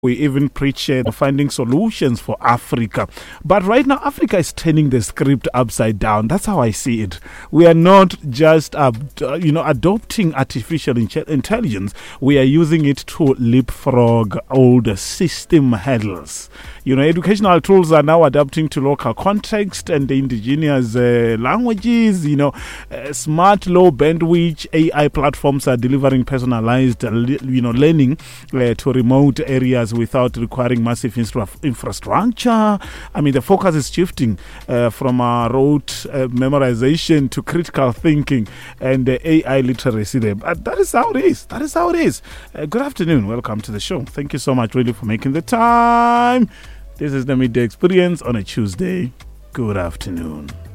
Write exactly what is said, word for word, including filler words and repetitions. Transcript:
We even preach uh, finding solutions for Africa. But right now, Africa is turning the script upside down. That's how I see it. We are not just, uh, you know, adopting artificial in- intelligence. We are using it to leapfrog old system hurdles. You know, educational tools are now adapting to local context and the indigenous uh, languages. You know, uh, smart, low bandwidth A I platforms are delivering personalized, uh, li- you know, learning uh, to remote areas without requiring massive infra- infrastructure. I mean, the focus is shifting uh, from uh, rote uh, memorization to critical thinking and uh, A I literacy there. But that is how it is. That is how it is. Uh, good afternoon. Welcome to the show. Thank you so much, really, for making the time. This is the Midday Experience on a Tuesday. Good afternoon.